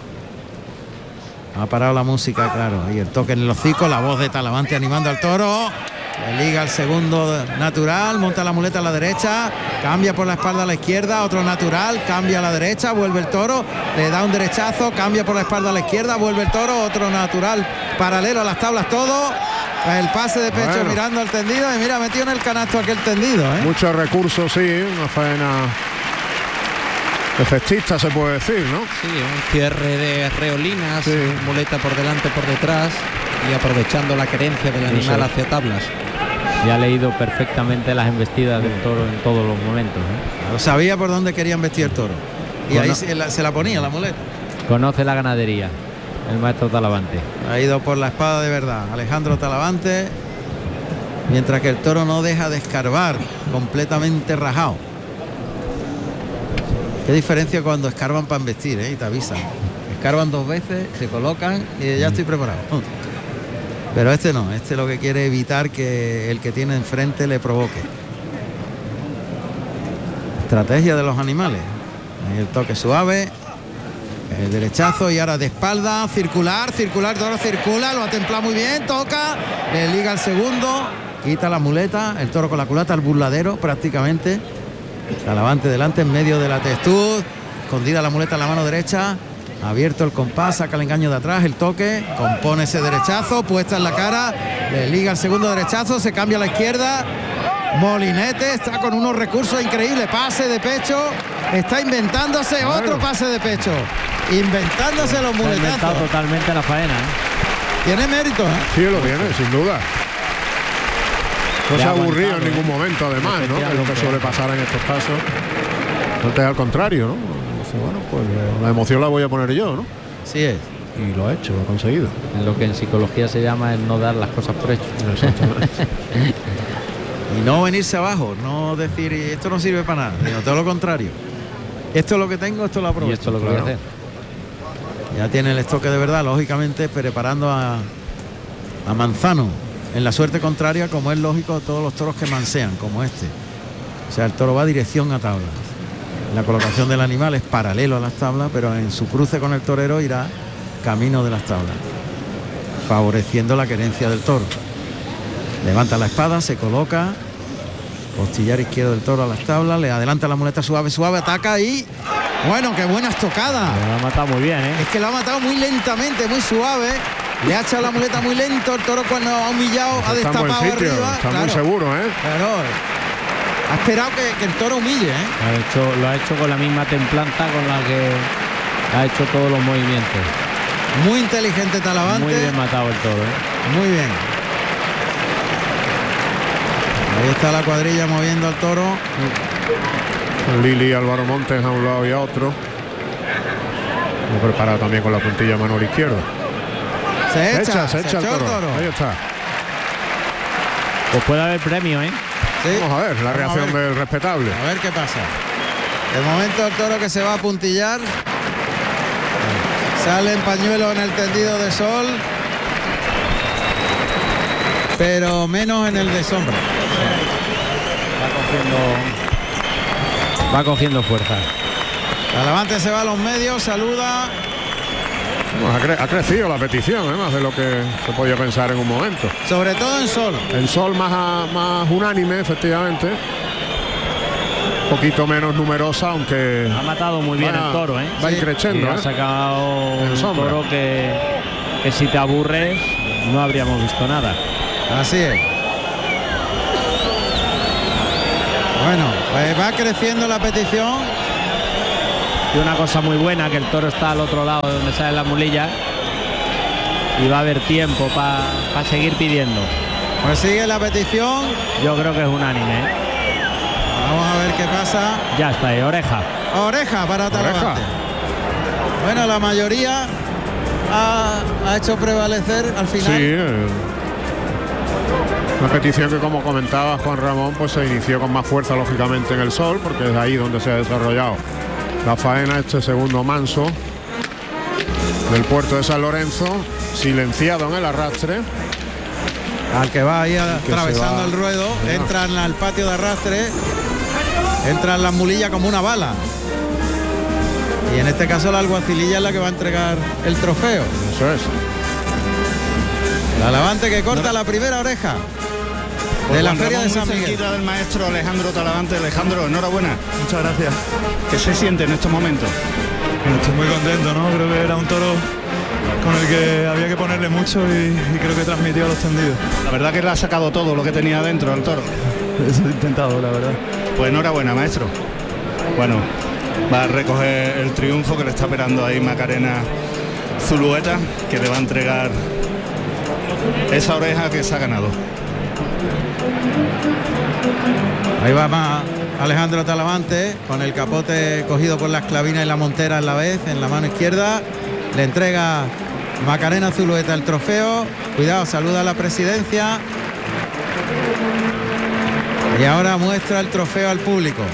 Ha parado la música, claro, y el toque en el hocico, la voz de Talavante animando al toro, le liga el segundo natural, monta la muleta a la derecha, cambia por la espalda a la izquierda, otro natural, cambia a la derecha, vuelve el toro, le da un derechazo, cambia por la espalda a la izquierda, vuelve el toro, otro natural, paralelo a las tablas todo, el pase de pecho mirando al tendido y mira, metió en el canasto aquel tendido. Muchos recursos, sí, una faena efectista se puede decir, ¿no? Sí, un cierre de reolinas, sí. Muleta por delante, por detrás y aprovechando la querencia del animal hacia tablas. Y ha leído perfectamente las embestidas del toro en todos los momentos. Sabía por dónde quería embestir el toro y ahí se la ponía la muleta. Conoce la ganadería, el maestro Talavante. Ha ido por la espada de verdad Alejandro Talavante, mientras que el toro no deja de escarbar, completamente rajado. Qué diferencia cuando escarban para embestir, y te avisan. Escarban dos veces, se colocan y ya estoy preparado. Pero este no, este lo que quiere evitar que el que tiene enfrente le provoque. Estrategia de los animales. El toque suave, el derechazo y ahora de espalda, circular, toro circula, lo ha templado muy bien, toca, le liga el segundo, quita la muleta, el toro con la culata al burladero prácticamente. Talavante delante en medio de la testud, escondida la muleta en la mano derecha, abierto el compás, saca el engaño de atrás, el toque, compone ese derechazo, puesta en la cara, le liga el segundo derechazo, se cambia a la izquierda, Molinete está con unos recursos increíbles, pase de pecho, está inventándose otro pase de pecho, inventándose los muletazos. Ha inventado totalmente la faena. Tiene mérito, Sí, lo tiene, sin duda. No se ha aburrido en ningún momento, además, ¿no? Que es lo que suele pasar en estos casos. Antes al contrario, ¿no? Bueno, pues la emoción la voy a poner yo, ¿no? Sí es. Y lo ha hecho, lo ha conseguido. En lo que en psicología se llama el no dar las cosas por hecho. Y no venirse abajo, no decir esto no sirve para nada, sino todo lo contrario. Esto es lo que tengo, esto lo aprovecho. Y esto es lo que voy a hacer. Ya tiene el estoque de verdad, lógicamente preparando a Manzano en la suerte contraria, como es lógico, todos los toros que mansean, como este. O sea, el toro va dirección a tablas. La colocación del animal es paralelo a las tablas, pero en su cruce con el torero irá camino de las tablas, favoreciendo la querencia del toro. Levanta la espada, se coloca, costillar izquierdo del toro a las tablas, le adelanta la muleta suave, ataca y... Bueno, qué buena estocada. Lo ha matado muy bien, Es que lo ha matado muy lentamente, muy suave. Le ha echado la muleta muy lento, el toro cuando ha humillado, ha destapado arriba. Está muy seguro, Claro, ha esperado que el toro humille, Lo ha hecho con la misma templanza con la que ha hecho todos los movimientos. Muy inteligente Talavante. Muy bien matado el toro, Muy bien. Ahí está la cuadrilla moviendo al toro. Lili y Álvaro Montes a un lado y a otro. Muy preparado también con la puntilla Manuel izquierdo. Se echa el toro. Ahí está. Pues puede haber premio, Sí. Vamos a ver la reacción del respetable. A ver qué pasa. De momento el toro que se va a puntillar. Sale en pañuelo en el tendido de sol, pero menos en el de sombra. Va cogiendo fuerza. Talavante se va a los medios, saluda. Bueno, ha crecido la petición, más de lo que se podía pensar en un momento. Sobre todo en sol. En sol más unánime, efectivamente. Un poquito menos numerosa, aunque... Ha matado muy bien el toro, Va increciendo, Ha sacado un toro que si te aburres no habríamos visto nada. Así es. Bueno, pues va creciendo la petición. Y una cosa muy buena, que el toro está al otro lado de donde sale la mulilla y va a haber tiempo para seguir pidiendo. Pues sigue la petición. Yo creo que es unánime, ¿eh? Vamos a ver qué pasa. Ya está ahí, oreja. Oreja para Talavante. Bueno, la mayoría ha hecho prevalecer al final. Sí, una petición que, como comentaba Juan Ramón, pues se inició con más fuerza lógicamente en el Sol, porque es ahí donde se ha desarrollado la faena, este segundo manso del puerto de San Lorenzo, silenciado en el arrastre. Al que va ahí atravesando el ruedo, entran al patio de arrastre, entran las mulillas como una bala. Y en este caso la alguacililla es la que va a entregar el trofeo. Eso es. Talavante que corta la primera oreja de la Feria de San Miguel. Cerquita del maestro Alejandro Talavante. Alejandro, enhorabuena. Muchas gracias. ¿Qué se siente en estos momentos? Bueno, estoy muy contento, ¿no? Creo que era un toro con el que había que ponerle mucho y creo que transmitió a los tendidos. La verdad que le ha sacado todo lo que tenía dentro el toro. Eso he intentado, la verdad. Pues enhorabuena, maestro. Bueno, va a recoger el triunfo que le está esperando ahí Macarena Zulueta, que le va a entregar esa oreja que se ha ganado. Ahí va más Alejandro Talavante con el capote cogido por la esclavina y la montera en la vez, en la mano izquierda. Le entrega Macarena Zulueta el trofeo. Cuidado, saluda a la presidencia. Y ahora muestra el trofeo al público.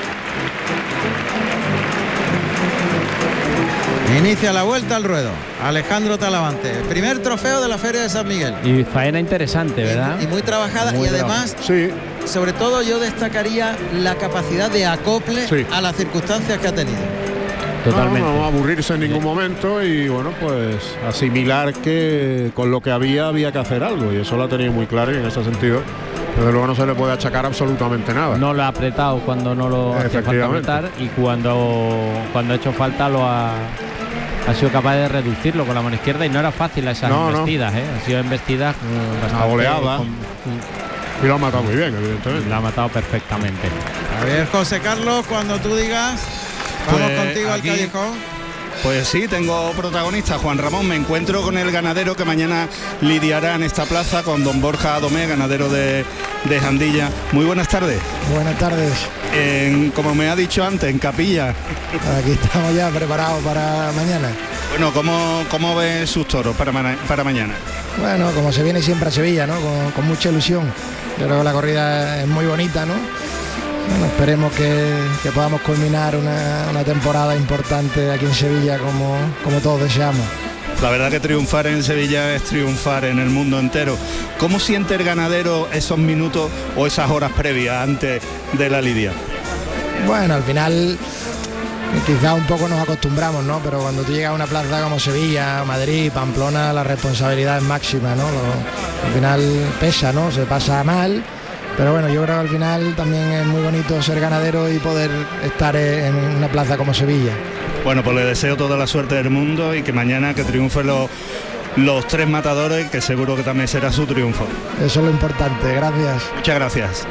Inicia la vuelta al ruedo. Alejandro Talavante, el primer trofeo de la Feria de San Miguel. Y faena interesante, ¿verdad? Y muy trabajada, y además, sí, sobre todo yo destacaría la capacidad de acople a las circunstancias que ha tenido. Totalmente. No aburrirse en ningún momento y bueno, pues asimilar que con lo que había que hacer algo, y eso lo ha tenido muy claro, y en ese sentido desde luego no se le puede achacar absolutamente nada. No lo ha apretado cuando no lo hace falta apretar, y cuando ha hecho falta ha sido capaz de reducirlo con la mano izquierda, y no era fácil esas embestidas, ¿eh? Ha sido embestidas bastante goleada. Y lo ha matado muy bien, evidentemente. Lo ha matado perfectamente. A ver, José Carlos, cuando tú digas, vamos contigo aquí, al callejón. Pues sí, tengo protagonista, Juan Ramón. Me encuentro con el ganadero que mañana lidiará en esta plaza con don Borja Domé, ganadero de Jandilla. Muy buenas tardes. Buenas tardes. Como me ha dicho antes, en Capilla. Aquí estamos ya preparados para mañana. Bueno, ¿cómo ves sus toros para mañana? Bueno, como se viene siempre a Sevilla, ¿no? Con mucha ilusión. Yo creo que la corrida es muy bonita, ¿no? Bueno, esperemos que podamos culminar una temporada importante aquí en Sevilla como todos deseamos. La verdad que triunfar en Sevilla es triunfar en el mundo entero. ¿Cómo siente el ganadero esos minutos o esas horas previas antes de la lidia? Bueno, al final quizás un poco nos acostumbramos, ¿no? Pero cuando tú llegas a una plaza como Sevilla, Madrid, Pamplona, la responsabilidad es máxima, ¿no? Al final pesa, ¿no? Se pasa mal. Pero bueno, yo creo que al final también es muy bonito ser ganadero y poder estar en una plaza como Sevilla. Bueno, pues le deseo toda la suerte del mundo y que mañana que triunfen los tres matadores, que seguro que también será su triunfo. Eso es lo importante, gracias. Muchas gracias.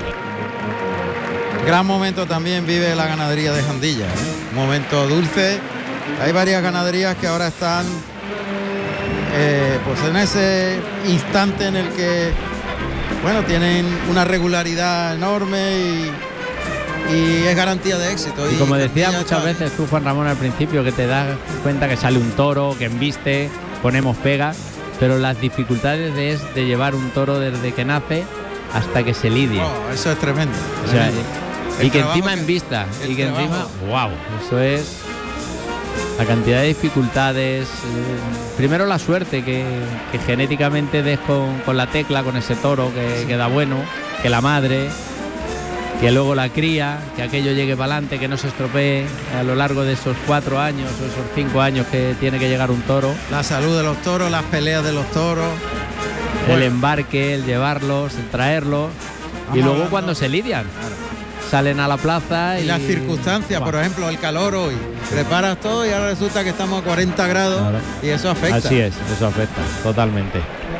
Gran momento también vive la ganadería de Jandilla, ¿eh? Un momento dulce. Hay varias ganaderías que ahora están pues en ese instante en el que tienen una regularidad enorme y es garantía de éxito. Y como decía muchas veces tú, Juan Ramón, al principio, que te das cuenta que sale un toro, que embiste, ponemos pega, pero las dificultades de llevar un toro desde que nace hasta que se lidia. Eso es tremendo. O sea, y que encima embista, y que encima, wow, eso es la cantidad de dificultades. Primero la suerte que genéticamente des con la tecla, con ese toro que da bueno, que la madre, que luego la cría, que aquello llegue para adelante, que no se estropee a lo largo de esos 4 años o esos 5 años que tiene que llegar un toro. La salud de los toros, las peleas de los toros, el embarque, el llevarlos, el traerlos, y luego cuando se lidian. Salen a la plaza y las circunstancias, por ejemplo, el calor hoy. Preparas todo y ahora resulta que estamos a 40 grados y eso afecta. Así es, eso afecta totalmente.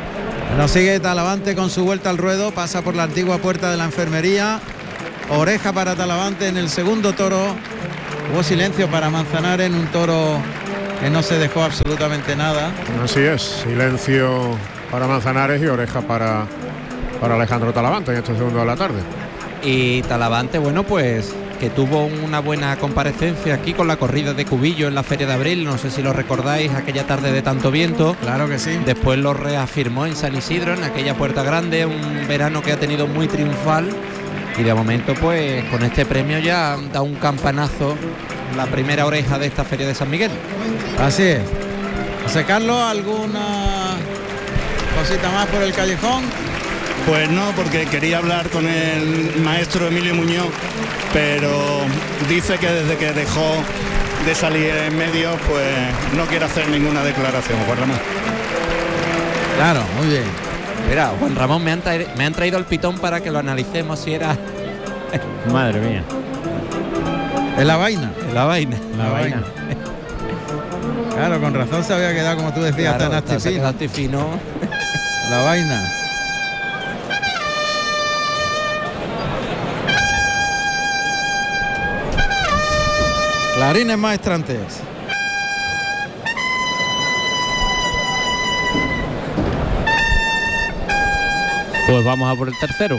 Bueno, sigue Talavante con su vuelta al ruedo, pasa por la antigua puerta de la enfermería. Oreja para Talavante en el segundo toro. Hubo silencio para Manzanares en un toro que no se dejó absolutamente nada. Así es, silencio para Manzanares y oreja para Alejandro Talavante en este segundo de la tarde. Y Talavante, bueno, pues que tuvo una buena comparecencia aquí con la corrida de Cubillo en la Feria de Abril, no sé si lo recordáis, aquella tarde de tanto viento. Claro que sí. Después lo reafirmó en San Isidro, en aquella Puerta Grande, un verano que ha tenido muy triunfal. Y de momento, pues con este premio ya da un campanazo la primera oreja de esta Feria de San Miguel. Así es. José Carlos, ¿alguna cosita más por el callejón? Pues no, porque quería hablar con el maestro Emilio Muñoz, pero dice que desde que dejó de salir en medios, pues no quiere hacer ninguna declaración, Juan Ramón. Claro, muy bien. Mira, Juan Ramón, me han traído el pitón para que lo analicemos si era... Madre mía. Es la vaina. La vaina. La vaina. Claro, con razón se había quedado, como tú decías, Claro, tan astifino. La vaina. Clarines maestrantes. Pues vamos a por el tercero.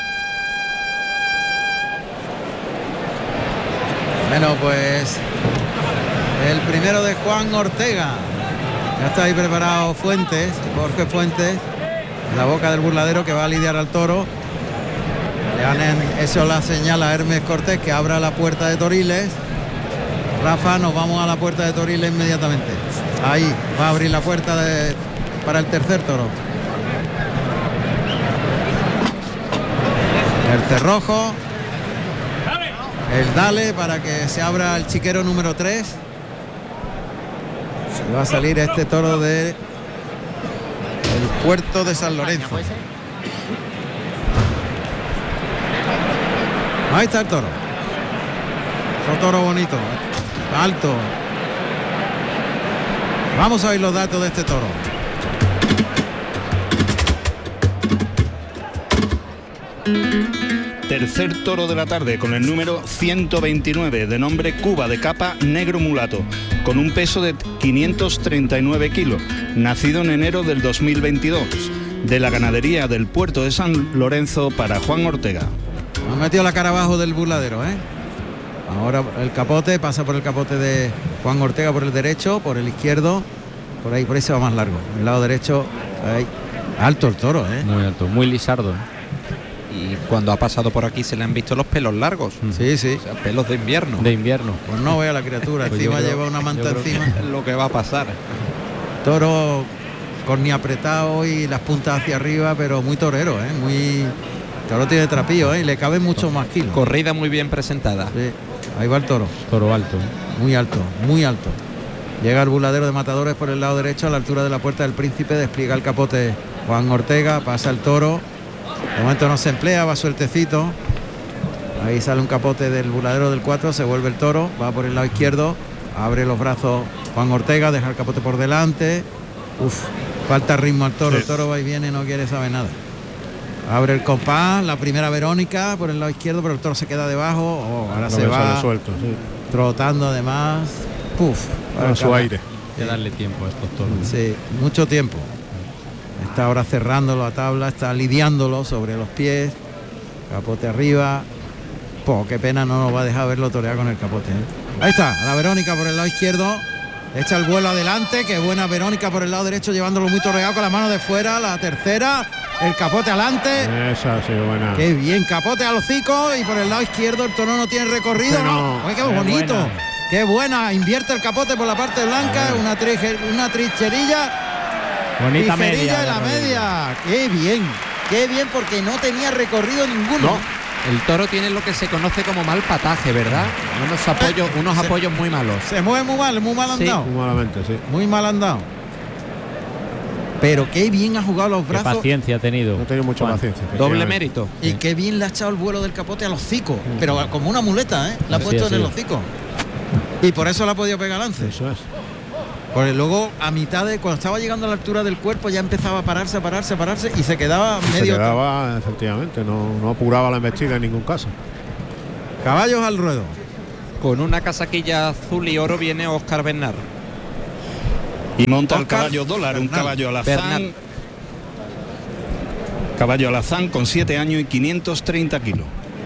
Bueno, pues el primero de Juan Ortega. Ya está ahí preparado Fuentes, Jorge Fuentes, en la boca del burladero, que va a lidiar al toro. Eso la señala Hermes Cortés, que abra la puerta de Toriles. Rafa, nos vamos a la puerta de Toriles inmediatamente. Ahí va a abrir la puerta para el tercer toro. El cerrojo, el dale para que se abra el chiquero número 3. Se va a salir este toro de el puerto de San Lorenzo. Ahí está el toro. Otro toro bonito, alto. Vamos a oír los datos de este toro. Tercer toro de la tarde con el número 129, de nombre Cuba, de capa negro mulato, con un peso de 539 kilos, nacido en enero del 2022, de la ganadería del puerto de San Lorenzo para Juan Ortega. Ha metido la cara abajo del burladero, ¿eh? Ahora el capote, pasa por el capote de Juan Ortega por el derecho, por el izquierdo, por ahí se va más largo. El lado derecho, ahí. Alto el toro, ¿eh? Muy alto, muy lisardo. Y cuando ha pasado por aquí se le han visto los pelos largos. Sí, sí. O sea, pelos de invierno. De invierno. Pues no vea la criatura, Pues encima creo, lleva una manta encima. Es lo que va a pasar. Toro corni apretado y las puntas hacia arriba, pero muy torero, ¿eh? Muy... Toro tiene trapillo, ¿eh? Y le caben muchos más kilos. Corrida muy bien presentada. Sí. Ahí va el toro. Toro alto. Muy alto, muy alto. Llega el burladero de matadores por el lado derecho a la altura de la Puerta del Príncipe, despliega el capote Juan Ortega, pasa el toro. De momento no se emplea, va sueltecito. Ahí sale un capote del burladero del 4, se vuelve el toro, va por el lado izquierdo, abre los brazos Juan Ortega, deja el capote por delante. Uf, falta ritmo al toro, sí. El toro va y viene, no quiere saber nada. Abre el compás, la primera Verónica por el lado izquierdo, pero el toro se queda debajo. Oh, ahora se va suelto, sí. Trotando además. Puf, para su aire. Hay que darle tiempo a estos toros. Sí, mucho tiempo. Está ahora cerrándolo a tabla, está lidiándolo sobre los pies. Capote arriba. Qué pena, no nos va a dejar verlo torear con el capote, ¿eh? Ahí está, la Verónica por el lado izquierdo. Echa el vuelo adelante, qué buena Verónica por el lado derecho, llevándolo muy toreado con la mano de fuera. La tercera, el capote adelante. Esa ha sido buena. Qué bien, capote al hocico y por el lado izquierdo el toro no tiene recorrido. No. Oye, qué bonito. Buena. Qué buena, invierte el capote por la parte blanca, una tricherilla. Bonita media. En la media. Qué bien, porque no tenía recorrido ninguno. No. El toro tiene lo que se conoce como mal pataje, ¿verdad? Unos apoyos muy malos. Se mueve muy mal andado. Sí, muy malamente, sí. Muy mal andado. Pero qué bien ha jugado los brazos. Qué paciencia ha tenido. No ha tenido mucha paciencia. Doble mérito. Y qué bien le ha echado el vuelo del capote al hocico. Pero como una muleta, ¿eh? La ha puesto en el hocico. Y por eso la ha podido pegar lance. Eso es. Porque luego a mitad de cuando estaba llegando a la altura del cuerpo ya empezaba a pararse y se quedaba medio. Se quedaba, efectivamente, no apuraba la embestida en ningún caso. Caballos al ruedo. Con una casaquilla azul y oro viene Óscar Bernal. Y monta el Óscar caballo dólar, un Bernal. caballo alazán. Bernal. Caballo alazán con 7 años y 530 kilos.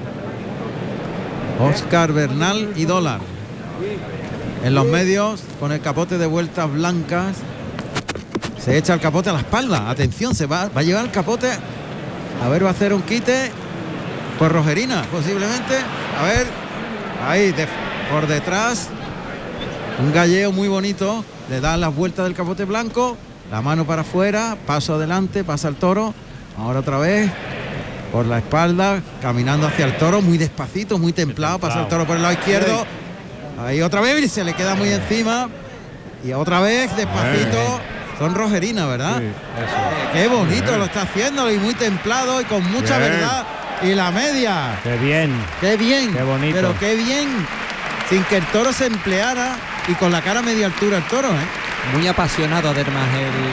Óscar Bernal y dólar. En los medios, con el capote de vueltas blancas. Se echa el capote a la espalda. Atención, se va a llevar el capote. A ver, va a hacer un quite. Pues Rogerina, posiblemente. A ver, ahí, por detrás. Un galleo muy bonito. Le da las vueltas del capote blanco. La mano para afuera, paso adelante, pasa el toro. Ahora otra vez. Por la espalda, caminando hacia el toro, muy despacito, muy templado. Pasa el toro por el lado izquierdo. Ahí otra vez y se le queda muy encima. Y otra vez despacito. Son Rogerina, ¿verdad? Sí, Qué bonito lo está haciendo y muy templado y con mucha Bien. verdad. Y la media. Qué bien. Qué bien. Qué bonito. Pero qué bien. Sin que el toro se empleara y con la cara a media altura el toro, ¿eh? Muy apasionado además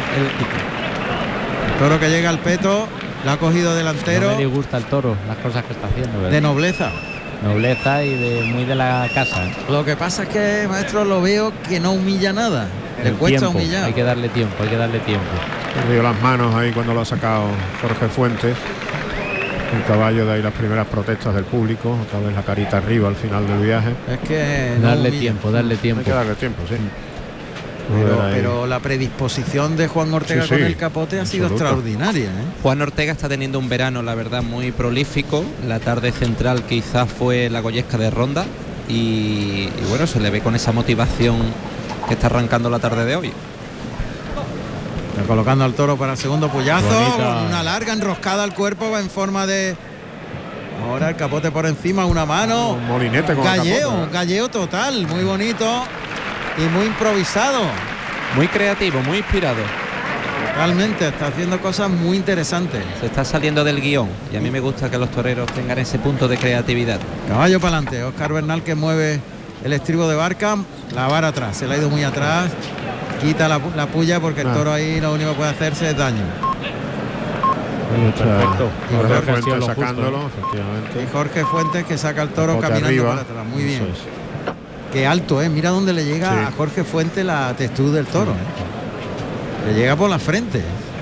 El toro que llega al peto, lo ha cogido delantero. No me disgusta el toro, las cosas que está haciendo, ¿verdad? De nobleza. Nobleza y muy de la casa. Lo que pasa es que, maestro, lo veo que no humilla nada. Le cuesta tiempo, humillar. hay que darle tiempo. Perdió las manos ahí cuando lo ha sacado Jorge Fuentes. El caballo, de ahí las primeras protestas del público, otra vez la carita arriba al final del viaje. Es que no Darle humilla. tiempo. Hay que darle tiempo, sí. Pero la predisposición de Juan Ortega Sí, con sí, el capote ha sido absoluta. extraordinaria, ¿eh? Juan Ortega está teniendo un verano, la verdad, muy prolífico. La tarde central quizás fue la Goyesca de Ronda y bueno, se le ve con esa motivación que está arrancando la tarde de hoy. Está colocando al toro para el segundo puyazo, Bonita. con una larga enroscada al cuerpo, va en forma de... Ahora el capote por encima, una mano. Un molinete con el Galleo, capote. un galleo total, muy bonito y muy improvisado. Muy creativo, muy inspirado. Realmente está haciendo cosas muy interesantes. Se está saliendo del guión y a mí me gusta que los toreros tengan ese punto de creatividad. Caballo para adelante, Óscar Bernal que mueve el estribo de Barca, la vara atrás, se le ha ido muy atrás, quita la puya porque el toro ahí lo único que puede hacerse es daño. Perfecto. Jorge Creo que ha sido Fuentes lo justo. sacándolo, efectivamente. Y Jorge Fuentes que saca el toro Capote caminando arriba. para atrás, muy bien. Eso es. Qué alto, mira dónde le llega Sí. a Jorge Fuentes la textura del toro. Le llega por la frente.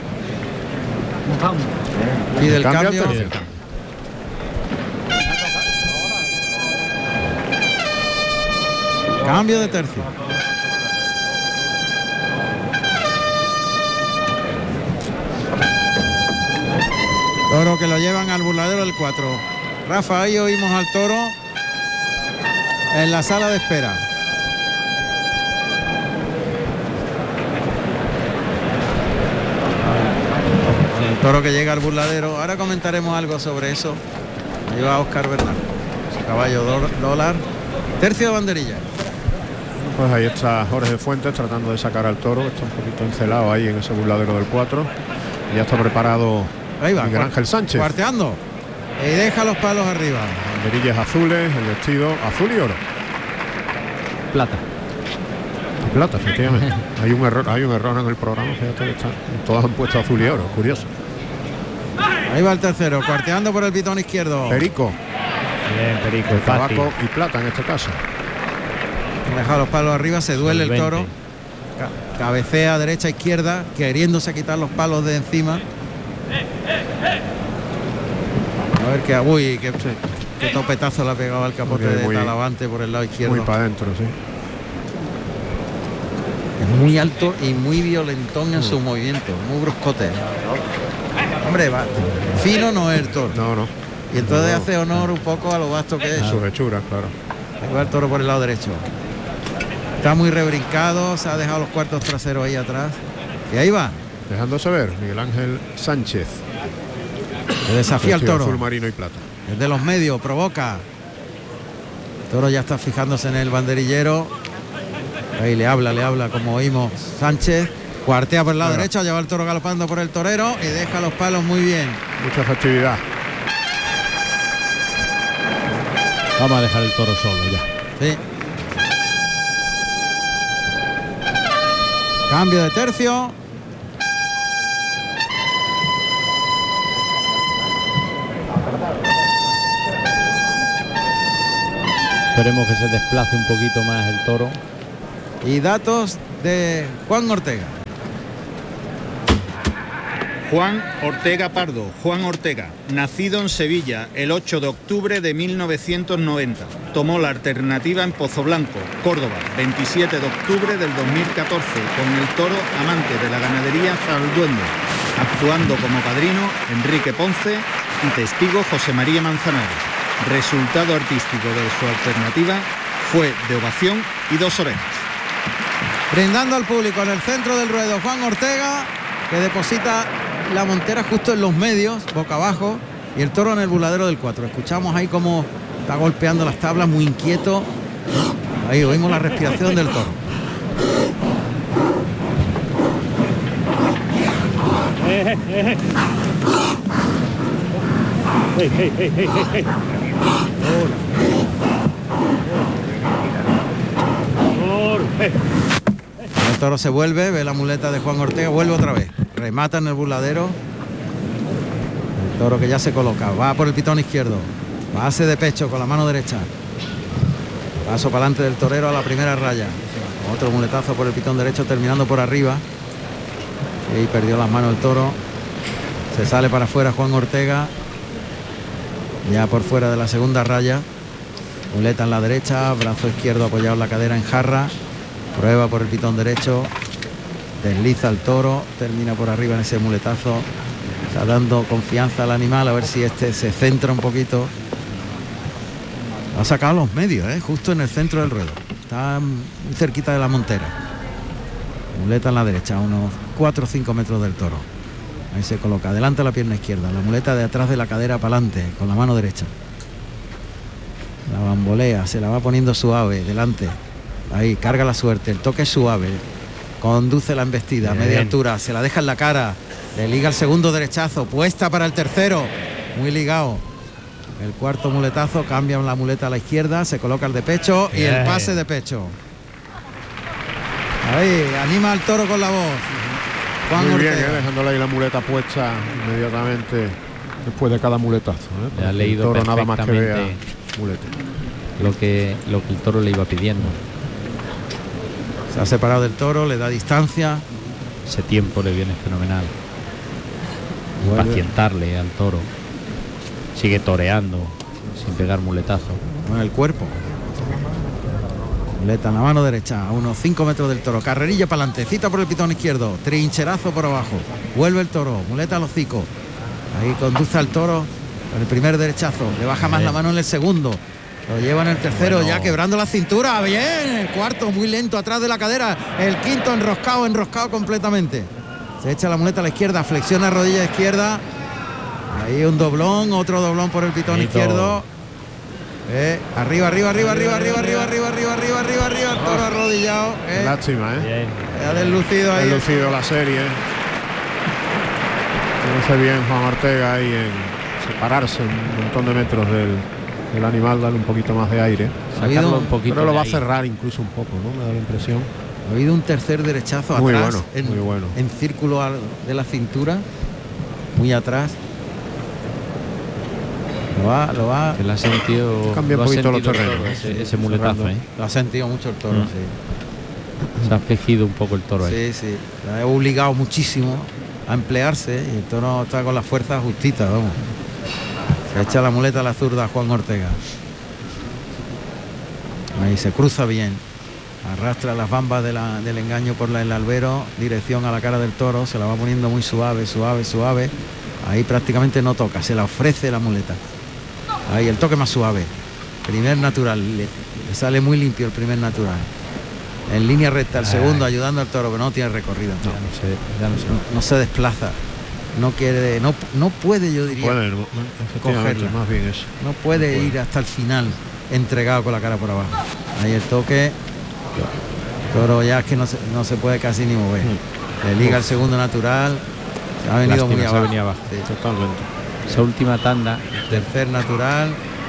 Y del Cambio cambio. al tercio. Cambio de tercio. Toro que lo llevan al burladero del 4. Rafa, ahí oímos al toro en la sala de espera. El toro que llega al burladero. Ahora comentaremos algo sobre eso. Lleva a Óscar Bernal. Su caballo dólar. Tercio de banderilla. Pues ahí está Jorge Fuentes tratando de sacar al toro. Está un poquito encelado ahí en ese burladero del 4. Y ya está preparado Ahí va. Miguel Ángel Sánchez. Cuarteando. Y deja los palos arriba. Banderillas azules, el vestido azul y oro. Plata. Plata, efectivamente. hay un error en el programa, fíjate que todos han puesto azul y oro, curioso. Ahí va el tercero, cuarteando por el pitón izquierdo. Perico, Bien, Perico. el Fácil. tabaco y plata en este caso. Deja los palos arriba, se duele el Solvente. toro. Cabecea derecha izquierda, queriéndose quitar los palos de encima. A ver qué. Uy, qué topetazo le ha pegado al capote Muy- de muy- Talavante por el lado izquierdo. Muy para adentro, sí. Es muy alto y muy violentón en sus movimientos, muy bruscote. Hombre, va, fino no es el toro. No. Y entonces No. hace honor un poco a lo vasto que es. Sus hechuras, claro. Ahí va el toro por el lado derecho. Está muy rebrincado, se ha dejado los cuartos traseros ahí atrás. Y ahí va. Dejándose ver, Miguel Ángel Sánchez. Le desafía al Vestido toro. azul marino y plata. Desde los medios, provoca. El toro ya está fijándose en el banderillero. Ahí le habla, como oímos. Sánchez cuartea por el lado Claro. derecho, lleva el toro galopando por el torero y deja los palos muy bien. Mucha festividad. Vamos a dejar el toro solo ya. Sí. Cambio de tercio. Esperemos que se desplace un poquito más el toro. Y datos de Juan Ortega. Juan Ortega Pardo, Juan Ortega, nacido en Sevilla el 8 de octubre de 1990. Tomó la alternativa en Pozoblanco, Córdoba, 27 de octubre del 2014, con el toro amante de la ganadería Zalduendo, actuando como padrino Enrique Ponce y testigo José María Manzanares. Resultado artístico de su alternativa fue de ovación y 2 orejas. Brindando al público en el centro del ruedo, Juan Ortega, que deposita la montera justo en los medios, boca abajo, y el toro en el burladero del 4. Escuchamos ahí cómo está golpeando las tablas, muy inquieto. Ahí oímos la respiración del toro. El toro se vuelve, ve la muleta de Juan Ortega, vuelve otra vez, remata en el burladero. El toro que ya se coloca, va por el pitón izquierdo, base de pecho con la mano derecha, paso para adelante del torero a la primera raya, otro muletazo por el pitón derecho terminando por arriba. Y perdió las manos el toro, se sale para afuera Juan Ortega, ya por fuera de la segunda raya, muleta en la derecha, brazo izquierdo apoyado en la cadera en jarra, prueba por el pitón derecho, desliza el toro, termina por arriba en ese muletazo, está dando confianza al animal, a ver si este se centra un poquito. Ha sacado los medios, justo en el centro del ruedo, está muy cerquita de la montera. Muleta en la derecha, a unos 4 o 5 metros del toro. Ahí se coloca, adelante la pierna izquierda, la muleta de atrás de la cadera para adelante, con la mano derecha. La bambolea, se la va poniendo suave, delante. Ahí, carga la suerte, el toque es suave. Conduce la embestida, a media altura, se la deja en la cara. Le liga el segundo derechazo, puesta para el tercero. Muy ligado. El cuarto muletazo, cambia la muleta a la izquierda, se coloca el de pecho y el pase de pecho. Ahí, anima al toro con la voz. Juan Muy bien, Ortega. dejándole ahí la muleta puesta inmediatamente después de cada muletazo. Le ha leído el toro nada más que vea perfectamente muleta. lo que el toro le iba pidiendo. Se ha separado del toro, le da distancia. Ese tiempo le viene fenomenal. Vuelve. Pacientarle al toro. Sigue toreando sin pegar muletazo. Con el cuerpo. Muleta en la mano derecha, a unos 5 metros del toro. Carrerilla para adelante, cita por el pitón izquierdo. Trincherazo por abajo. Vuelve el toro, muleta al hocico. Ahí conduce al toro con el primer derechazo. Le baja más la mano en el segundo. Lo lleva en el tercero, ya quebrando la cintura. Bien, el cuarto muy lento atrás de la cadera. El quinto enroscado completamente. Se echa la muleta a la izquierda, flexiona rodilla izquierda. Ahí un doblón, otro doblón por el pitón izquierdo. Arriba, el toro arrodillado. Lástima, Ha deslucido ahí. Ha deslucido la serie. Conoce bien Juan Ortega ahí en separarse un montón de metros del animal, darle un poquito más de aire. Sacarlo un poquito. Pero lo va a cerrar incluso un poco, ¿no? Me da la impresión. Ha habido un tercer derechazo Muy atrás, bueno, muy bueno. en círculo de la cintura, muy atrás. Lo va. Que le ha sentido. Cambia un lo ha poquito los sentido el terrenos. toro, ese muletazo, Lo ha sentido mucho el toro, sí. Se ha afligido un poco el toro ahí. Sí. Le ha obligado muchísimo a emplearse y el toro está con las fuerzas justitas, vamos. Se echa la muleta a la zurda Juan Ortega. Ahí se cruza bien. Arrastra las bambas del engaño por el albero, dirección a la cara del toro, se la va poniendo muy suave. Ahí prácticamente no toca, se la ofrece la muleta. Ahí el toque más suave. Primer natural, le sale muy limpio el primer natural. En línea recta el segundo, ayudando al toro, pero no tiene recorrido. No se desplaza. No quiere, no puede, yo diría, cogerla. Más bien eso. No puede ir hasta el final entregado con la cara por abajo. Ahí el toque. El toro ya es que no se puede casi ni mover. Le liga el segundo natural. Se ha venido muy abajo. Sí, totalmente. Esa última tanda. Tercer natural.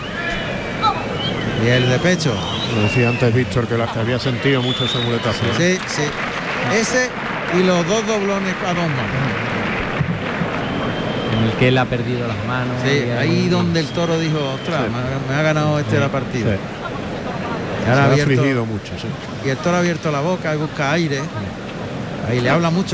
Y el de pecho. Lo decía antes Víctor que había sentido mucho ese muletazo. Sí. Ese y los dos doblones a 2 manos. En el que él ha perdido las manos. Sí, ahí donde el toro dijo, ostras, me ha ganado la partida. Sí. Y ahora Se ha abierto, afligido mucho, sí. y el toro ha abierto la boca y busca aire. Ahí le habla mucho